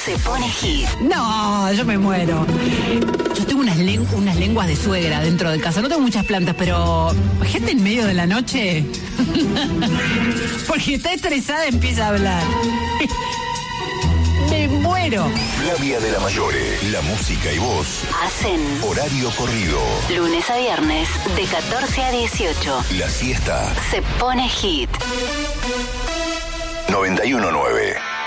se pone hit. No, yo me muero. Yo tengo unas lenguas de suegra dentro de casa. No tengo muchas plantas, pero gente en medio de la noche, porque está estresada, empieza a hablar. Me muero. Flavia de la Mayore, la música y voz. Hacen Horario corrido. lunes a viernes de 14 a 18. La siesta. Se pone hit. 91.9.